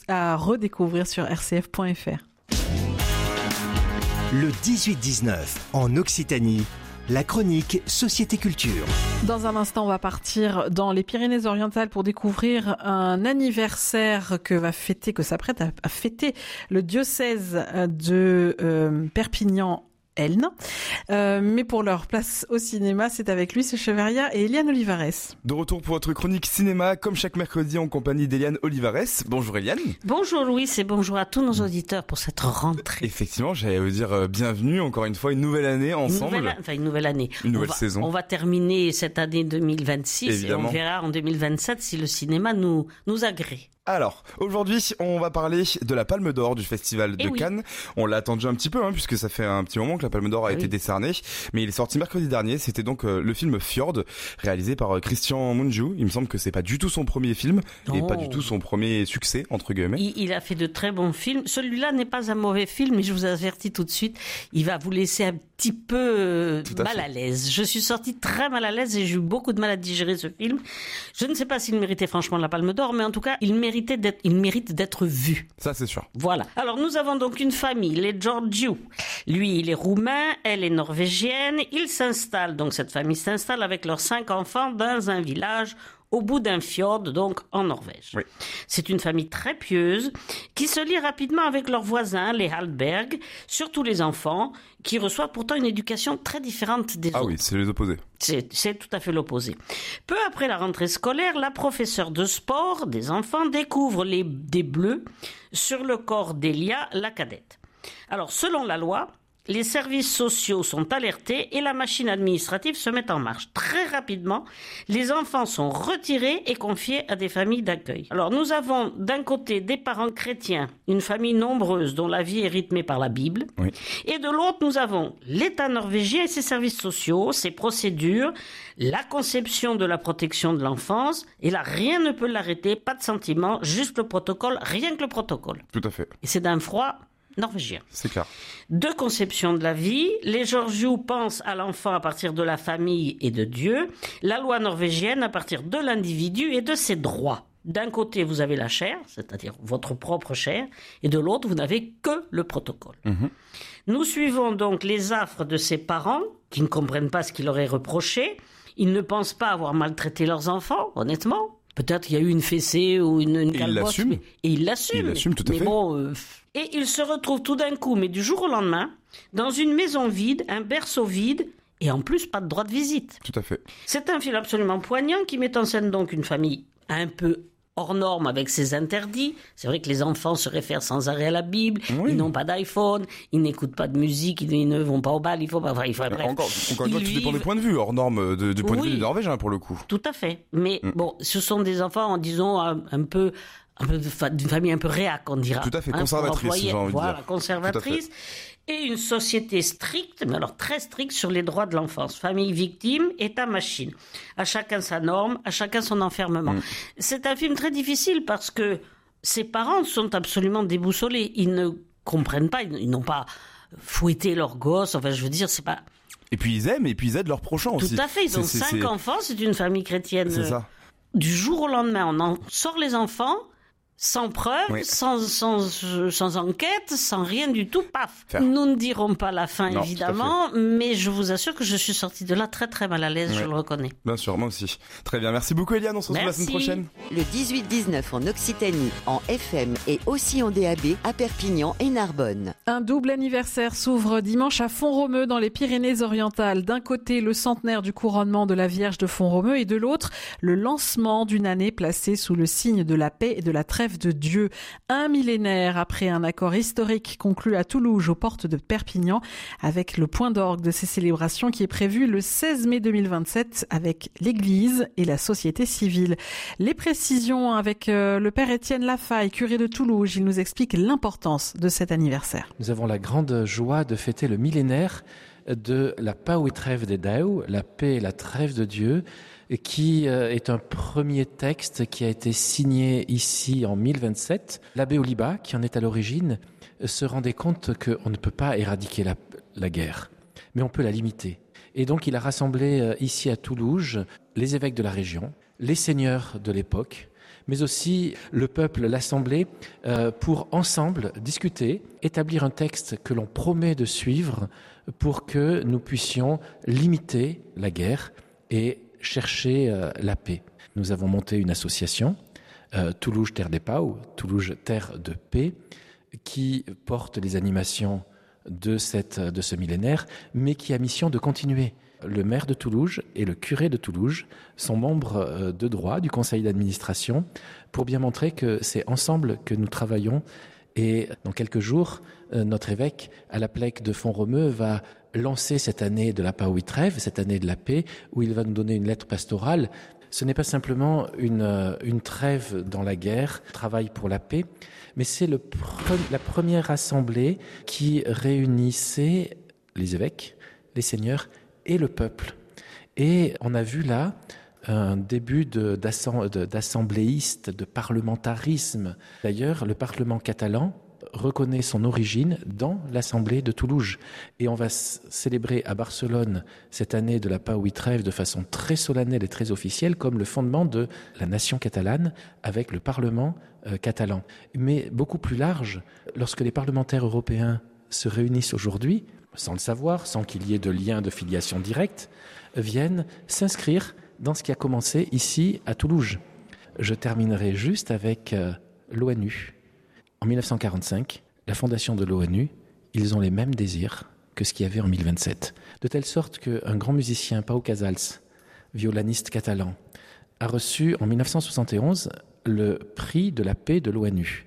à redécouvrir sur rcf.fr. Le 18-19 en Occitanie, la chronique Société Culture. Dans un instant, on va partir dans les Pyrénées-Orientales pour découvrir un anniversaire que s'apprête à fêter le diocèse de Perpignan. Mais pour leur place au cinéma, c'est avec Luis Echeverria et Eliane Olivares. De retour pour votre chronique cinéma, comme chaque mercredi en compagnie d'Eliane Olivares. Bonjour Eliane. Bonjour Louis et bonjour à tous nos auditeurs pour cette rentrée. Effectivement, j'allais vous dire bienvenue encore une fois, une nouvelle année ensemble. Une nouvelle année. Une nouvelle saison. On va terminer cette année 2026 Évidemment. Et on verra en 2027 si le cinéma nous agrée. Alors, aujourd'hui, on va parler de la Palme d'Or du Festival de Cannes. On l'a attendu un petit peu, puisque ça fait un petit moment que la Palme d'Or a été décernée. Mais il est sorti mercredi dernier. C'était donc le film Fjord, réalisé par Christian Mungiu. Il me semble que c'est pas du tout son premier film et pas du tout son premier succès, entre guillemets. Il a fait de très bons films. Celui-là n'est pas un mauvais film, mais je vous avertis tout de suite, il va vous laisser un petit peu mal à l'aise. Je suis sortie très mal à l'aise et j'ai eu beaucoup de mal à digérer ce film. Je ne sais pas s'il méritait franchement la Palme d'Or, mais en tout cas, il mérite d'être vu. Ça, c'est sûr. Voilà. Alors, nous avons donc une famille, les Georgiou. Lui, il est roumain, elle est norvégienne. Cette famille s'installe avec leurs 5 enfants dans un village au bout d'un fjord, donc en Norvège. Oui. C'est une famille très pieuse qui se lie rapidement avec leurs voisins, les Hallberg, surtout les enfants, qui reçoivent pourtant une éducation très différente des autres. Ah oui, c'est les opposés. C'est tout à fait l'opposé. Peu après la rentrée scolaire, la professeure de sport des enfants découvre des bleus sur le corps d'Elia, la cadette. Alors, selon la loi, les services sociaux sont alertés et la machine administrative se met en marche. Très rapidement, les enfants sont retirés et confiés à des familles d'accueil. Alors, nous avons d'un côté des parents chrétiens, une famille nombreuse dont la vie est rythmée par la Bible. Oui. Et de l'autre, nous avons l'État norvégien et ses services sociaux, ses procédures, la conception de la protection de l'enfance. Et là, rien ne peut l'arrêter, pas de sentiment, juste le protocole, rien que le protocole. Tout à fait. Et c'est d'un froid norvégien. C'est clair. Deux conceptions de la vie. Les Georgiou pensent à l'enfant à partir de la famille et de Dieu. La loi norvégienne à partir de l'individu et de ses droits. D'un côté, vous avez la chair, c'est-à-dire votre propre chair, et de l'autre, vous n'avez que le protocole. Nous suivons donc les affres de ces parents qui ne comprennent pas ce qui leur est reproché. Ils ne pensent pas avoir maltraité leurs enfants, honnêtement. Peut-être qu'il y a eu une fessée ou une calbosse. Et il l'assume. Il l'assume tout à fait. Bon, et il se retrouve tout d'un coup, mais du jour au lendemain, dans une maison vide, un berceau vide, et en plus pas de droit de visite. Tout à fait. C'est un film absolument poignant qui met en scène donc une famille un peu hors norme avec ses interdits. C'est vrai que les enfants se réfèrent sans arrêt à la Bible, ils n'ont pas d'iPhone, ils n'écoutent pas de musique, ils ne vont pas au bal, il faut pas... Bref. Encore une fois, tout dépend du point de vue, hors norme, du point de vue du Norvégien pour le coup. Tout à fait. Mais bon, ce sont des enfants, disons, un peu d'une famille un peu réac, on dira. Tout à fait, conservatrice, j'ai envie de dire. Voilà, conservatrice. Et une société stricte, mais alors très stricte sur les droits de l'enfance. Famille victime, État machine. À chacun sa norme, à chacun son enfermement. C'est un film très difficile parce que ses parents sont absolument déboussolés. Ils ne comprennent pas, ils n'ont pas fouetté leurs gosses. Enfin, je veux dire, c'est pas... Et puis ils aiment, et puis ils aident leurs prochains aussi. Tout à fait, ils ont 5 enfants, c'est une famille chrétienne. C'est ça. Du jour au lendemain, on en sort les enfants... Sans preuve, sans enquête, sans rien du tout, paf. Nous ne dirons pas la fin, évidemment, mais je vous assure que je suis sortie de là très très mal à l'aise, je le reconnais. Bien sûr, moi aussi. Très bien, merci beaucoup Eliane, on se retrouve la semaine prochaine. Le 18-19 en Occitanie, en FM et aussi en DAB à Perpignan et Narbonne. Un double anniversaire s'ouvre dimanche à Font-Romeu dans les Pyrénées-Orientales. D'un côté, le centenaire du couronnement de la Vierge de Font-Romeu et de l'autre, le lancement d'une année placée sous le signe de la paix et de la trêve de Dieu. Un millénaire après un accord historique conclu à Toulouse aux portes de Perpignan avec le point d'orgue de ces célébrations qui est prévu le 16 mai 2027 avec l'Église et la société civile. Les précisions avec le père Étienne Lafaille, curé de Toulouse. Il nous explique l'importance de cet anniversaire. Nous avons la grande joie de fêter le millénaire de la Pau et trêve de Deu, la paix et la trêve de Dieu, qui est un premier texte qui a été signé ici en 1027. L'abbé Oliba, qui en est à l'origine, se rendait compte qu'on ne peut pas éradiquer la guerre, mais on peut la limiter. Et donc il a rassemblé ici à Toulouse les évêques de la région, les seigneurs de l'époque, mais aussi le peuple, l'Assemblée, pour ensemble discuter, établir un texte que l'on promet de suivre pour que nous puissions limiter la guerre et chercher la paix. Nous avons monté une association, Toulouse Terre des Pau, Toulouse Terre de Paix, qui porte les animations de ce millénaire, mais qui a mission de continuer. Le maire de Toulouse et le curé de Toulouse sont membres de droit du conseil d'administration pour bien montrer que c'est ensemble que nous travaillons. Et dans quelques jours, notre évêque à la Plèque de Font-Romeu va lancer cette année de la Pauwi Trève, cette année de la paix, où il va nous donner une lettre pastorale. Ce n'est pas simplement une trêve dans la guerre, travail pour la paix, mais c'est la première assemblée qui réunissait les évêques, les seigneurs et le peuple. Et on a vu là un début d'assembléiste, de parlementarisme. D'ailleurs, le Parlement catalan reconnaît son origine dans l'Assemblée de Toulouse. Et on va célébrer à Barcelone cette année de la Pauwi Trève de façon très solennelle et très officielle comme le fondement de la nation catalane avec le Parlement catalan. Mais beaucoup plus large, lorsque les parlementaires européens se réunissent aujourd'hui, sans le savoir, sans qu'il y ait de lien de filiation directe, viennent s'inscrire dans ce qui a commencé ici à Toulouse. Je terminerai juste avec l'ONU. En 1945, la fondation de l'ONU, ils ont les mêmes désirs que ce qu'il y avait en 1027. De telle sorte qu'un grand musicien, Pau Casals, violoniste catalan, a reçu en 1971 le prix de la paix de l'ONU.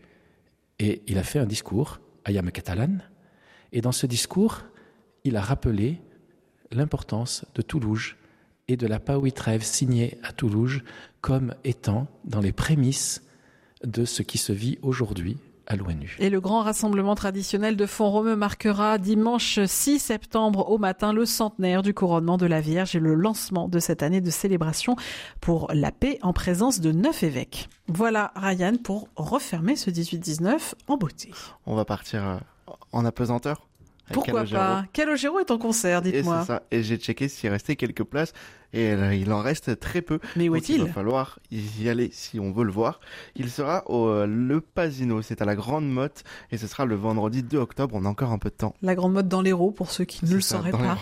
Et il a fait un discours, Ayam Catalan, et dans ce discours, il a rappelé l'importance de Toulouse et de la Pauwi Trève signée à Toulouse comme étant dans les prémices de ce qui se vit aujourd'hui à l'ONU. Et le grand rassemblement traditionnel de Font-Romeu marquera dimanche 6 septembre au matin le centenaire du couronnement de la Vierge et le lancement de cette année de célébration pour la paix en présence de 9 évêques. Voilà, Ryan, pour refermer ce 18-19 en beauté. On va partir en apesanteur. Pourquoi pas? Calogero est en concert, dites-moi. Et c'est ça. Et j'ai checké s'il restait quelques places. Et il en reste très peu. Mais où est-il? Il va falloir y aller si on veut le voir. Il sera au Le Pasino. C'est à la Grande Motte. Et ce sera le vendredi 2 octobre. On a encore un peu de temps. La Grande Motte dans l'Hérault, pour ceux qui ne le sauraient pas.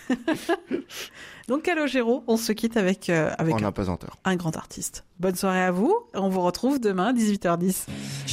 Donc Calogero, on se quitte avec en apesanteur. Un grand artiste. Bonne soirée à vous. On vous retrouve demain, 18h10.